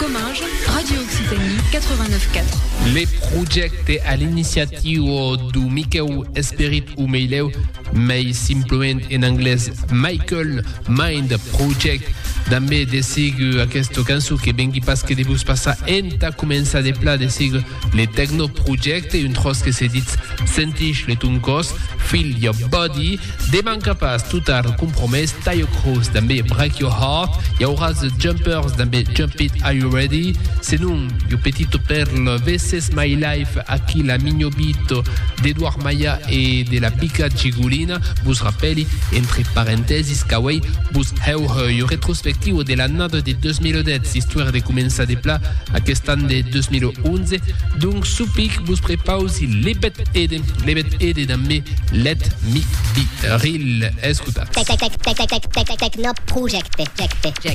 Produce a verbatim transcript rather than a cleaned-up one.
Comminges, Radio Occitanie quatre-vingt-neuf quatre. Les projets à l'initiative du Michael Esperit ou Meileu, mais simplement en anglais Michael Mind Project. També decigo aquesta cançó que vengui pas que devus passar enta començar de pla decigo le Techno Project un tros que se dit sentix le ton cos, feel your body, deman capas tutar compromès, Tayo Cross també Break Your Heart, hi haurà The Jumpers també Jump It, Are You Ready? Se non, io petito perle This Is My Life, aquí la mignobito d'Edouard Maya et de la Pica Gigulina, vos rappelli, entre parenthesis, kawai, vos heu heu rétrospective de l'année de deux mille dix, histoire de commencer des plats à question de deux mille onze. Donc, sous pic, vous préparez aussi les bêtes aidées, les bêtes aidées dans mes Let Me Be Real. Écoutez. Techno Project.